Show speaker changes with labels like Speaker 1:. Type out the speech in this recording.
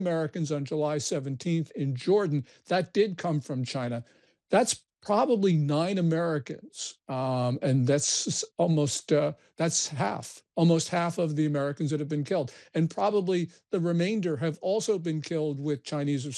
Speaker 1: Americans on July 17th in Jordan, that did come from China. That's probably 9 Americans, and that's almost half of the Americans that have been killed, and probably the remainder have also been killed with Chinese or